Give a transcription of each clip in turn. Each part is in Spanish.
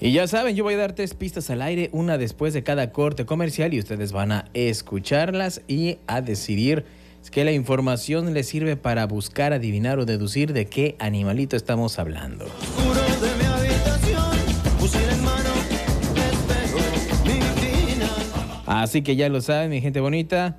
Y ya saben, yo voy a dar 3 pistas al aire, una después de cada corte comercial, y ustedes van a escucharlas y a decidir que la información les sirve para buscar, adivinar o deducir de qué animalito estamos hablando. Así que ya lo saben, mi gente bonita.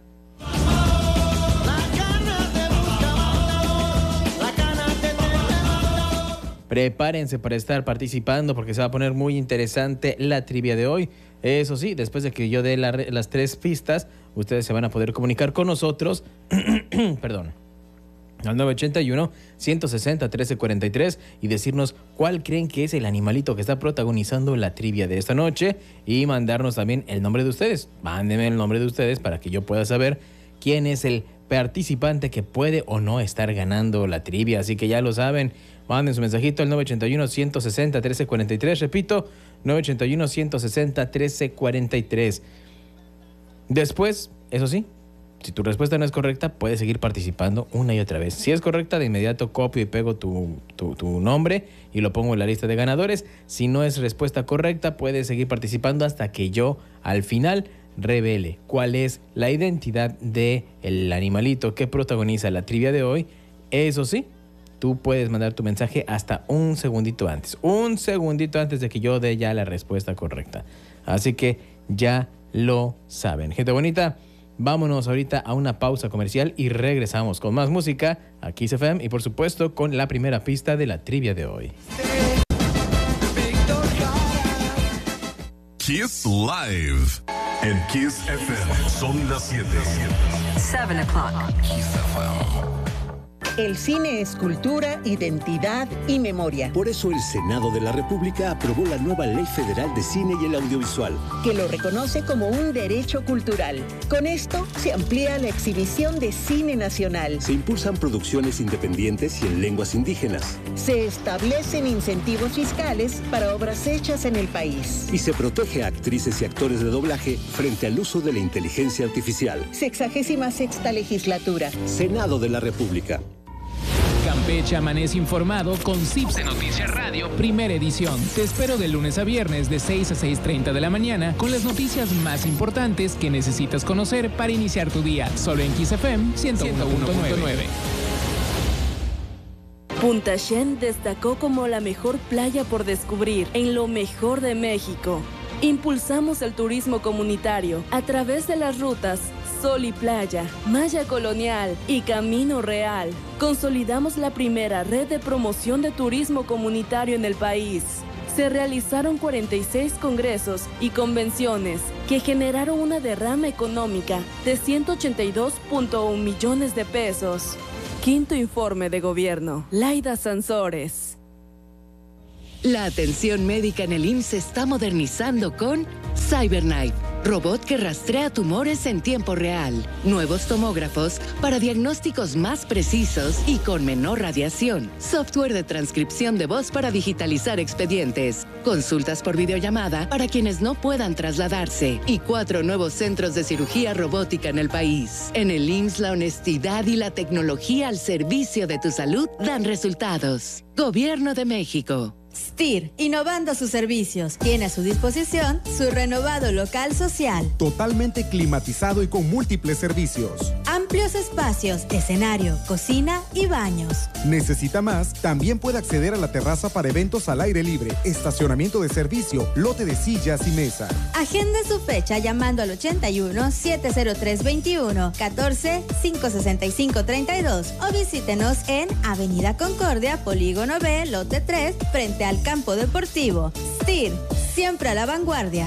Prepárense para estar participando porque se va a poner muy interesante la trivia de hoy. Eso sí, después de que yo dé las 3 pistas, ustedes se van a poder comunicar con nosotros, perdón, al 981-160-1343 y decirnos cuál creen que es el animalito que está protagonizando la trivia de esta noche y mandarnos también el nombre de ustedes. Mándenme el nombre de ustedes para que yo pueda saber quién es el participante que puede o no estar ganando la trivia. Así que ya lo saben, manden su mensajito al 981-160-1343. Repito, 981-160-1343. Después, eso sí, si tu respuesta no es correcta, puedes seguir participando una y otra vez. Si es correcta, de inmediato copio y pego tu nombre y lo pongo en la lista de ganadores. Si no es respuesta correcta, puedes seguir participando hasta que yo, al final, revele cuál es la identidad del animalito que protagoniza la trivia de hoy. Eso sí, tú puedes mandar tu mensaje hasta un segundito antes de que yo dé ya la respuesta correcta. Así que ya lo saben. Gente bonita, vámonos ahorita a una pausa comercial y regresamos con más música a Kiss FM y por supuesto con la primera pista de la trivia de hoy. Kiss Live en Kiss FM. Son las 7. 7 o'clock. Kiss FM. El cine es cultura, identidad y memoria. Por eso el Senado de la República aprobó la nueva Ley Federal de Cine y el Audiovisual, que lo reconoce como un derecho cultural. Con esto se amplía la exhibición de cine nacional. Se impulsan producciones independientes y en lenguas indígenas. Se establecen incentivos fiscales para obras hechas en el país. Y se protege a actrices y actores de doblaje frente al uso de la inteligencia artificial. 66ª legislatura. Senado de la República. Campeche amanece informado con CIPSE Noticias Radio, primera edición. Te espero de lunes a viernes de 6 a 6:30 de la mañana con las noticias más importantes que necesitas conocer para iniciar tu día. Solo en Kiss FM 101.9. Punta Shen destacó como la mejor playa por descubrir en lo mejor de México. Impulsamos el turismo comunitario a través de las rutas Sol y Playa, Maya Colonial y Camino Real. Consolidamos la primera red de promoción de turismo comunitario en el país. Se realizaron 46 congresos y convenciones que generaron una derrama económica de 182.1 millones de pesos. Quinto informe de gobierno. Laida Sansores. La atención médica en el IMSS se está modernizando con CyberKnife, robot que rastrea tumores en tiempo real, nuevos tomógrafos para diagnósticos más precisos y con menor radiación, software de transcripción de voz para digitalizar expedientes, consultas por videollamada para quienes no puedan trasladarse y 4 nuevos centros de cirugía robótica en el país. En el IMSS, la honestidad y la tecnología al servicio de tu salud dan resultados. Gobierno de México. STIR, innovando sus servicios. Tiene a su disposición su renovado local social. Totalmente climatizado y con múltiples servicios. Amplios espacios, escenario, cocina y baños. ¿Necesita más? También puede acceder a la terraza para eventos al aire libre, estacionamiento de servicio, lote de sillas y mesas. Agende su fecha llamando al 81-703-21, 14-565-32 o visítenos en Avenida Concordia, Polígono B, lote 3, frente al campo deportivo. STIR, siempre a la vanguardia.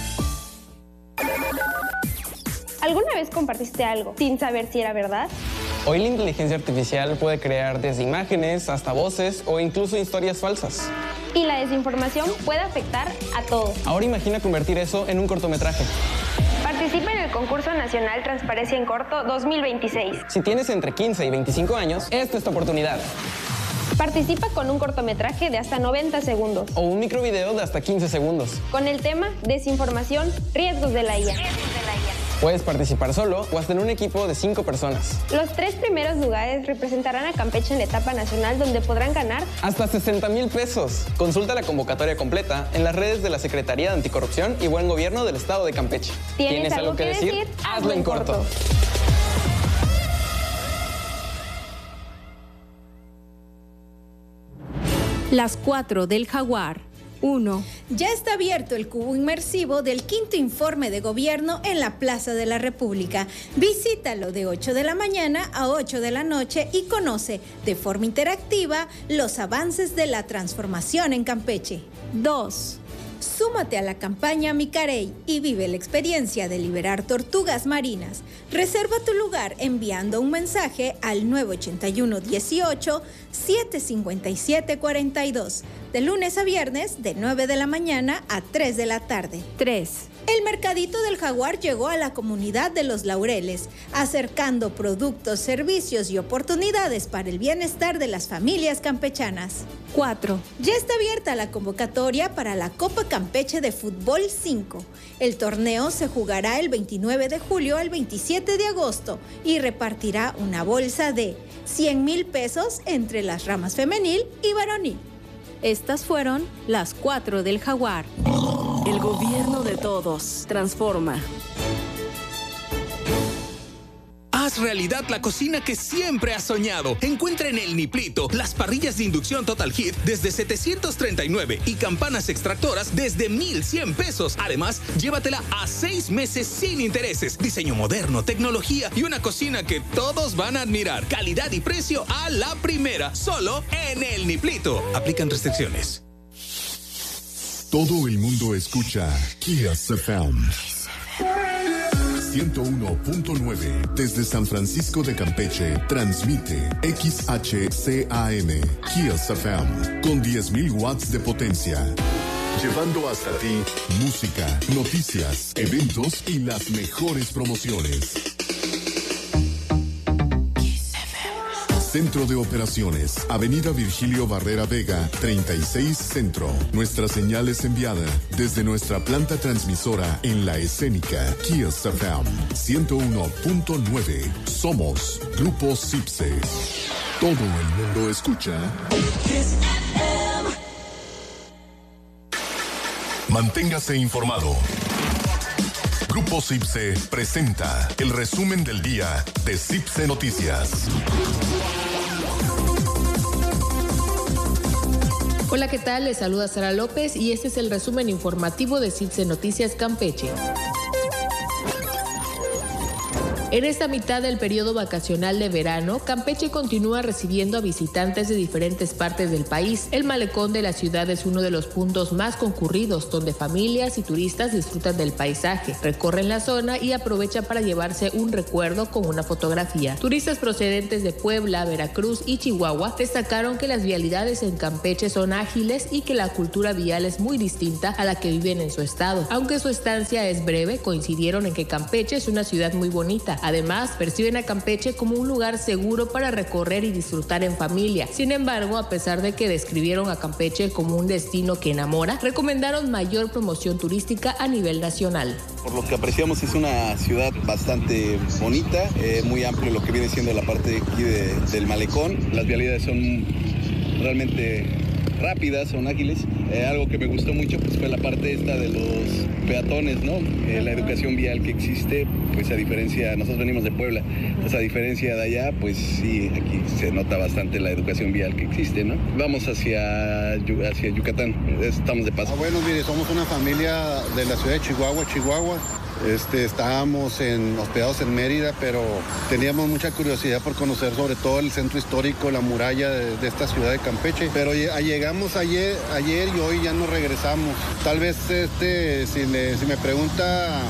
¿Alguna vez compartiste algo sin saber si era verdad? Hoy la inteligencia artificial puede crear desde imágenes hasta voces o incluso historias falsas. Y la desinformación puede afectar a todos. Ahora imagina convertir eso en un cortometraje. Participa en el concurso nacional Transparencia en Corto 2026. Si tienes entre 15 y 25 años, esta es tu oportunidad. Participa con un cortometraje de hasta 90 segundos. O un microvideo de hasta 15 segundos. Con el tema Desinformación, riesgos de la IA. Puedes participar solo o hasta en un equipo de 5 personas. Los 3 primeros lugares representarán a Campeche en la etapa nacional, donde podrán ganar hasta 60,000 pesos. Consulta la convocatoria completa en las redes de la Secretaría de Anticorrupción y Buen Gobierno del Estado de Campeche. ¿Tienes algo que decir? Hazlo en corto. Las 4 del Jaguar. 1. Ya está abierto el cubo inmersivo del 5º informe de gobierno en la Plaza de la República. Visítalo de 8 de la mañana a 8 de la noche y conoce de forma interactiva los avances de la transformación en Campeche. 2. Súmate a la campaña Micarey y vive la experiencia de liberar tortugas marinas. Reserva tu lugar enviando un mensaje al 981-18-757-42, de lunes a viernes de 9 de la mañana a 3 de la tarde. 3. El Mercadito del Jaguar llegó a la comunidad de Los Laureles, acercando productos, servicios y oportunidades para el bienestar de las familias campechanas. 4. Ya está abierta la convocatoria para la Copa Campeche de Fútbol 5. El torneo se jugará el 29 de julio al 27 de agosto y repartirá una bolsa de 100,000 pesos entre las ramas femenil y varonil. Estas fueron las 4 del Jaguar. El gobierno de todos. Transforma. Haz realidad la cocina que siempre has soñado. Encuentra en El Niplito las parrillas de inducción Total Heat desde 739 y campanas extractoras desde 1,100 pesos. Además, llévatela a 6 meses sin intereses. Diseño moderno, tecnología y una cocina que todos van a admirar. Calidad y precio a la primera. Solo en El Niplito. Aplican restricciones. Todo el mundo escucha Kiss FM 101.9 desde San Francisco de Campeche. Transmite XHCAM Kiss FM con 10,000 watts de potencia. Llevando hasta ti música, noticias, eventos y las mejores promociones. Centro de Operaciones, Avenida Virgilio Barrera Vega, 36 Centro. Nuestra señal es enviada desde nuestra planta transmisora en La Escénica, Kiss FM 101.9. Somos Grupo Cipse. Todo el mundo escucha Kiss FM. Manténgase informado. Grupo Cipse presenta el resumen del día de Cipse Noticias. Hola, ¿qué tal? Les saluda Sara López y este es el resumen informativo de Cipse Noticias Campeche. En esta mitad del periodo vacacional de verano, Campeche continúa recibiendo a visitantes de diferentes partes del país. El malecón de la ciudad es uno de los puntos más concurridos, donde familias y turistas disfrutan del paisaje, recorren la zona y aprovechan para llevarse un recuerdo con una fotografía. Turistas procedentes de Puebla, Veracruz y Chihuahua destacaron que las vialidades en Campeche son ágiles y que la cultura vial es muy distinta a la que viven en su estado. Aunque su estancia es breve, coincidieron en que Campeche es una ciudad muy bonita. Además, perciben a Campeche como un lugar seguro para recorrer y disfrutar en familia. Sin embargo, a pesar de que describieron a Campeche como un destino que enamora, recomendaron mayor promoción turística a nivel nacional. Por lo que apreciamos, es una ciudad bastante bonita, muy amplio lo que viene siendo la parte de aquí del malecón. Las vialidades son realmente rápidas, son ágiles. Algo que me gustó mucho pues fue la parte esta de los peatones, ¿no? La educación vial que existe, pues a diferencia, nosotros venimos de Puebla, pues a diferencia de allá, pues sí, aquí se nota bastante la educación vial que existe, ¿no? Vamos hacia Yucatán, estamos de paso. Bueno, mire, somos una familia de la ciudad de Chihuahua. Estábamos hospedados en Mérida, pero teníamos mucha curiosidad por conocer sobre todo el centro histórico, la muralla de esta ciudad de Campeche. Pero llegamos ayer y hoy ya nos regresamos. Tal vez si me pregunta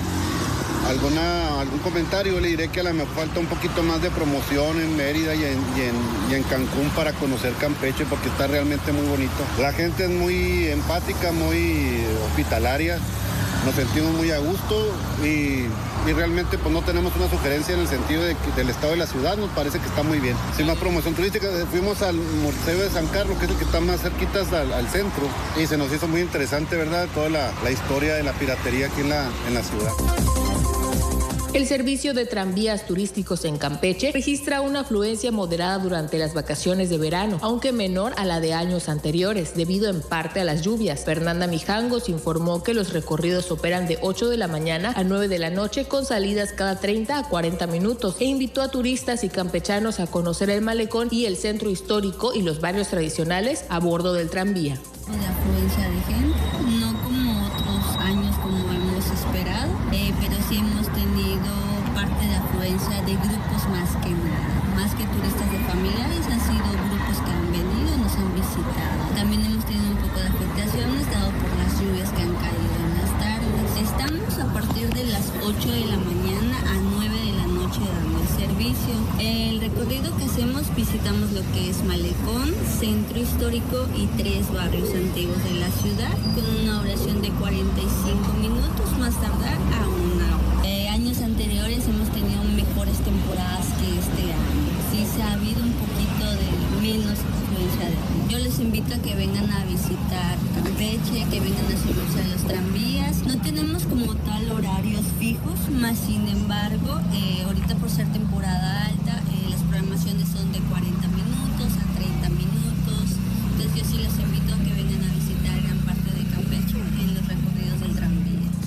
algún comentario, le diré que a lo mejor falta un poquito más de promoción en Mérida y en Cancún para conocer Campeche, porque está realmente muy bonito. La gente es muy empática, muy hospitalaria. Nos sentimos muy a gusto y realmente pues no tenemos una sugerencia en el sentido del estado de la ciudad, nos parece que está muy bien. Sin más promoción turística, fuimos al Museo de San Carlos, que es el que está más cerquitas al centro, y se nos hizo muy interesante, ¿verdad? Toda la historia de la piratería aquí en la ciudad. El servicio de tranvías turísticos en Campeche registra una afluencia moderada durante las vacaciones de verano, aunque menor a la de años anteriores, debido en parte a las lluvias. Fernanda Mijangos informó que los recorridos operan de 8 de la mañana a 9 de la noche con salidas cada 30 a 40 minutos e invitó a turistas y campechanos a conocer el malecón y el centro histórico y los barrios tradicionales a bordo del tranvía. De afluencia de gente, no como otros años como hemos esperado, pero sí hemos tenido parte de afluencia de grupos más que turistas de familiares, han sido grupos que han venido y nos han visitado. También hemos tenido un poco de afectaciones dado por las lluvias que han caído en las tardes. Estamos a partir de las 8 de la mañana a 9 de la noche dando el servicio. El recorrido que hacemos, visitamos lo que es Malecón, Centro Histórico y 3 barrios antiguos de la ciudad, con una duración de 45 minutos, más tardar a 1 hora. Años anteriores hemos tenido mejores temporadas que este año. Sí se ha habido un poquito de menos afluencia de gente. Yo les invito a que vengan a visitar Campeche, que vengan a subirse a los tranvías. No tenemos como tal horarios fijos, más sin embargo, ahorita por ser temporada alta, las programaciones son de 40 minutos a 30 minutos. Entonces yo sí les invito a que vengan a visitar gran parte de Campeche en los recorridos del tranvía.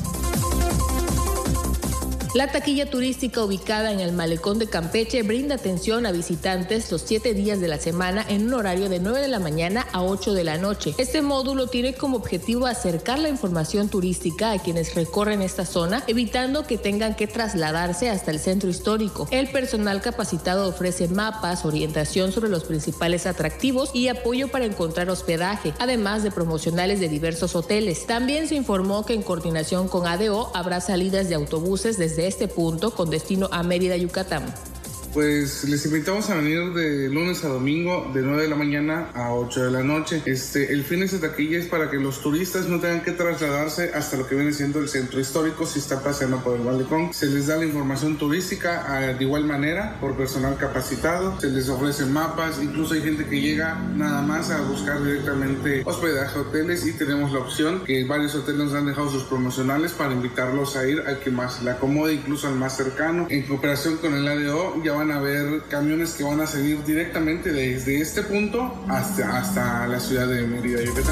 La taquilla turística ubicada en el Malecón de Campeche brinda atención a visitantes los 7 días de la semana en un horario de 9 de la mañana a 8 de la noche. Este módulo tiene como objetivo acercar la información turística a quienes recorren esta zona, evitando que tengan que trasladarse hasta el centro histórico. El personal capacitado ofrece mapas, orientación sobre los principales atractivos y apoyo para encontrar hospedaje, además de promocionales de diversos hoteles. También se informó que en coordinación con ADO habrá salidas de autobuses desde este punto con destino a Mérida, Yucatán. Pues les invitamos a venir de lunes a domingo de 9 de la mañana a 8 de la noche. El fin de esta taquilla es para que los turistas no tengan que trasladarse hasta lo que viene siendo el centro histórico si están paseando por el malecón. Se les da la información turística de igual manera por personal capacitado. Se les ofrecen mapas, incluso hay gente que llega nada más a buscar directamente hospedaje, hoteles, y tenemos la opción que varios hoteles nos han dejado sus promocionales para invitarlos a ir al que más le acomode, incluso al más cercano. En cooperación con el ADO ya van a ver camiones que van a seguir directamente desde este punto hasta la ciudad de Mérida, Yucatán.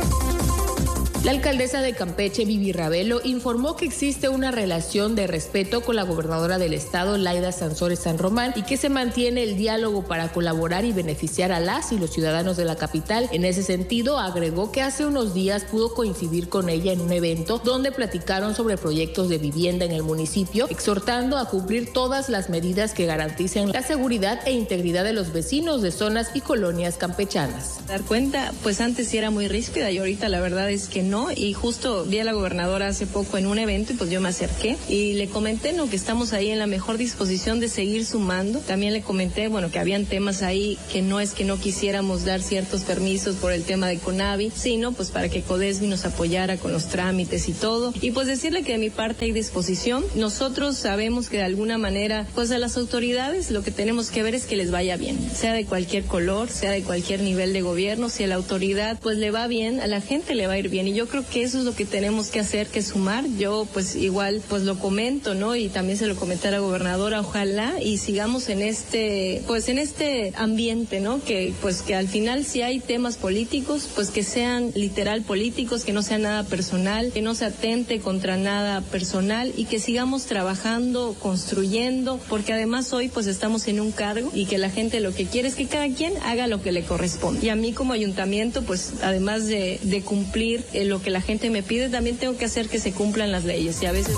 La alcaldesa de Campeche, Vivi Ravelo, informó que existe una relación de respeto con la gobernadora del estado, Laida Sansores San Román, y que se mantiene el diálogo para colaborar y beneficiar a las y los ciudadanos de la capital. En ese sentido, agregó que hace unos días pudo coincidir con ella en un evento donde platicaron sobre proyectos de vivienda en el municipio, exhortando a cumplir todas las medidas que garanticen la seguridad e integridad de los vecinos de zonas y colonias campechanas. Dar cuenta, pues antes sí era muy ríspida y ahorita la verdad es que no. Y justo vi a la gobernadora hace poco en un evento y pues yo me acerqué y le comenté que estamos ahí en la mejor disposición de seguir sumando. También le comenté, que habían temas ahí que no es que no quisiéramos dar ciertos permisos por el tema de CONAVI, sino pues para que CODESBI nos apoyara con los trámites y todo. Y pues decirle que de mi parte hay disposición. Nosotros sabemos que de alguna manera, pues a las autoridades lo que tenemos que ver es que les vaya bien, sea de cualquier color, sea de cualquier nivel de gobierno. Si a la autoridad pues le va bien, a la gente le va a ir bien. Y yo creo que eso es lo que tenemos que hacer, que sumar. Yo pues igual pues lo comento, y también se lo comenté a la gobernadora, ojalá y sigamos en este ambiente, que al final si hay temas políticos, pues que sean literal políticos, que no sea nada personal, que no se atente contra nada personal y que sigamos trabajando, construyendo, porque además hoy pues estamos en un cargo y que la gente lo que quiere es que cada quien haga lo que le corresponde. Y a mí como ayuntamiento, pues además de cumplir lo que la gente me pide, también tengo que hacer que se cumplan las leyes y a veces...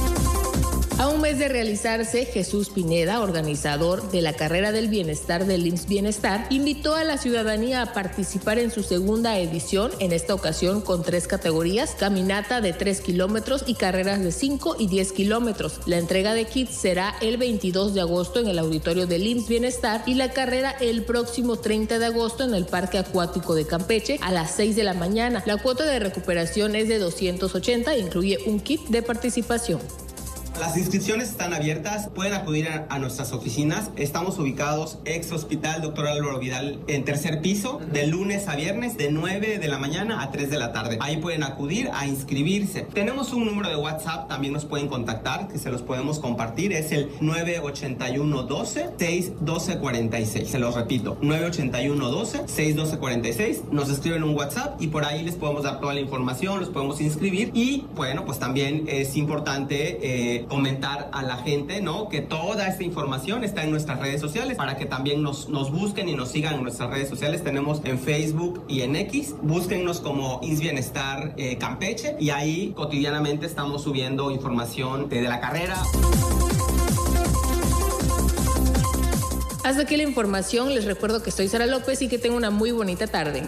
A un mes de realizarse, Jesús Pineda, organizador de la Carrera del Bienestar del IMSS Bienestar, invitó a la ciudadanía a participar en su segunda edición, en esta ocasión con 3 categorías: caminata de 3 kilómetros y carreras de 5 y 10 kilómetros. La entrega de kits será el 22 de agosto en el auditorio del IMSS Bienestar y la carrera el próximo 30 de agosto en el Parque Acuático de Campeche a las 6 de la mañana. La cuota de recuperación es de 280 e incluye un kit de participación. Las inscripciones están abiertas, pueden acudir a nuestras oficinas. Estamos ubicados ex Hospital Dr. Álvaro Vidal en tercer piso, de lunes a viernes, de 9 de la mañana a 3 de la tarde. Ahí pueden acudir a inscribirse. Tenemos un número de WhatsApp, también nos pueden contactar, que se los podemos compartir. Es el 981-12-612-46. Se los repito, 981-12-612-46. Nos escriben un WhatsApp y por ahí les podemos dar toda la información, los podemos inscribir. Y bueno, pues también es importante comentar a la gente, ¿no?, que toda esta información está en nuestras redes sociales para que también nos busquen y nos sigan en nuestras redes sociales. Tenemos en Facebook y en X. Búsquennos como IMSS Bienestar Campeche y ahí cotidianamente estamos subiendo información de la carrera. Hasta aquí la información. Les recuerdo que soy Sara López y que tengo una muy bonita tarde.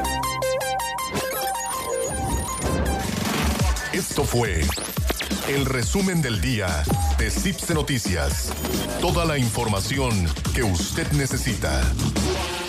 Esto fue el resumen del día de CIPSE Noticias. Toda la información que usted necesita.